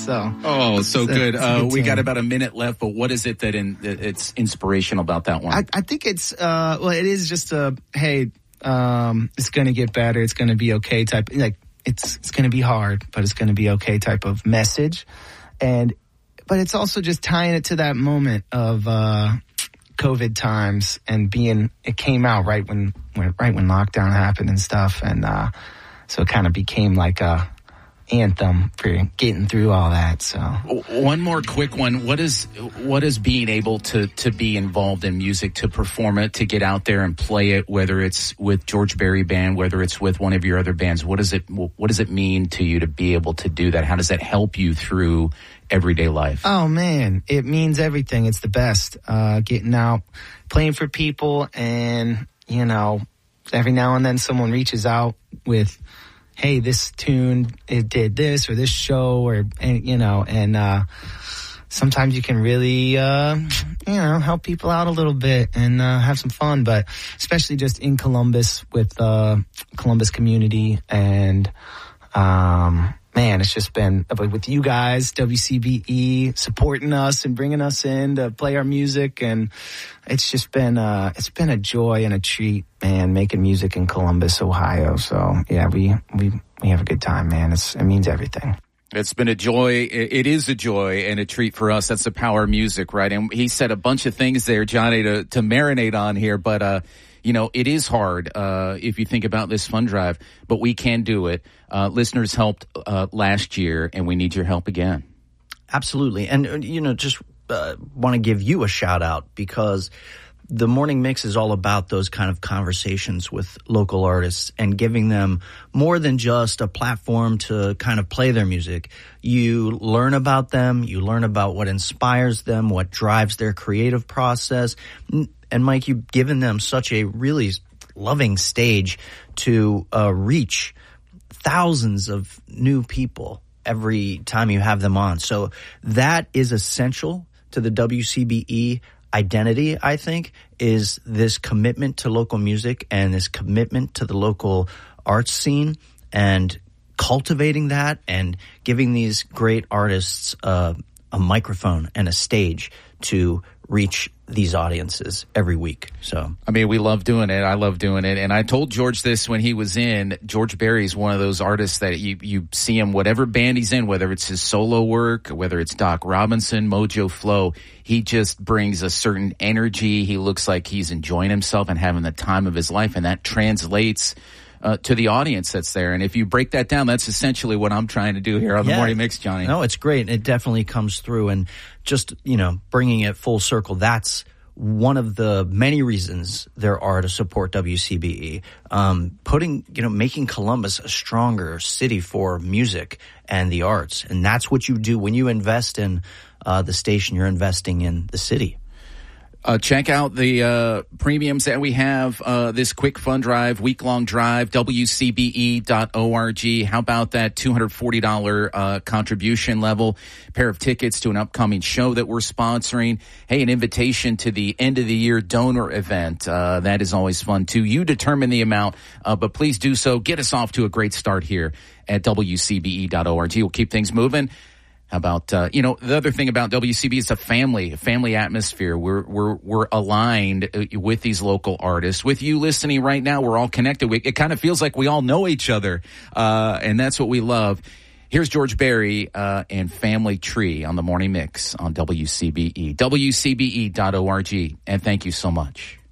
So so good. We got tune. about a minute left, but what is it that it's inspirational about that one? I think it's it is just hey, it's going to get better. It's going to be okay type. Like it's going to be hard, but it's going to be okay type of message. But it's also just tying it to that moment of COVID times and it came out right when lockdown happened and stuff, and so it kind of became like a anthem for getting through all that. So one more quick one. What is being able to be involved in music, to perform it, to get out there and play it, whether it's with George Berry Band, whether it's with one of your other bands? What does it mean to you to be able to do that? How does that help you through everyday life? Oh man, it means everything. It's the best. Getting out, playing for people, and every now and then someone reaches out with, hey, this tune, it did this, or this show, and sometimes you can really, help people out a little bit and have some fun, but especially just in Columbus with Columbus community, and man, it's just been with you guys, WCBE, supporting us and bringing us in to play our music, and it's just been a joy and a treat, man, making music in Columbus, Ohio. So yeah, we have a good time, man. It means everything. It's been a joy. It is a joy and a treat for us. That's the power of music, right? And he said a bunch of things there, Johnny, to marinate on here, but it is hard if you think about this fund drive, but we can do it. Listeners helped last year, and we need your help again. Absolutely. And, just want to give you a shout out, because the Morning Mix is all about those kind of conversations with local artists and giving them more than just a platform to kind of play their music. You learn about them. You learn about what inspires them, what drives their creative process. And Mike, you've given them such a really loving stage to reach thousands of new people every time you have them on. So that is essential to the WCBE identity, I think, is this commitment to local music and this commitment to the local arts scene, and cultivating that and giving these great artists a microphone and a stage to reach these audiences every week. So, I mean, we love doing it. I love doing it. And I told George this when he was in. George Berry's one of those artists that you see him, whatever band he's in, whether it's his solo work, whether it's Doc Robinson, Mojo Flow, he just brings a certain energy. He looks like he's enjoying himself and having the time of his life, and that translates to the audience that's there. And if you break that down, that's essentially what I'm trying to do here on the Morning Mix, Johnny. No, it's great. It definitely comes through. And just, bringing it full circle, that's one of the many reasons there are to support WCBE. Making Columbus a stronger city for music and the arts. And that's what you do when you invest in the station. You're investing in the city. Check out the premiums that we have, this quick fund drive, week-long drive, WCBE.org. How about that $240 contribution level, pair of tickets to an upcoming show that we're sponsoring. Hey, an invitation to the end-of-the-year donor event. That is always fun, too. You determine the amount, but please do so. Get us off to a great start here at WCBE.org. We'll keep things moving. How about, the other thing about WCB is a family atmosphere. We're aligned with these local artists. With you listening right now, we're all connected. It kind of feels like we all know each other, and that's what we love. Here's George Berry and Family Tree on the Morning Mix on WCBE, WCBE.org, and thank you so much.